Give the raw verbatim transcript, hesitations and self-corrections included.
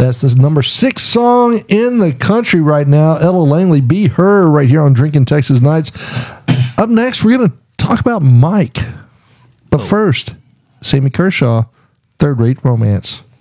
That's the number six song in the country right now. Ella Langley, Be Her, right here on Drinking Texas Nights. Up next, we're going to talk about Mike. But Oh. first, Sammy Kershaw, Third Rate Romance.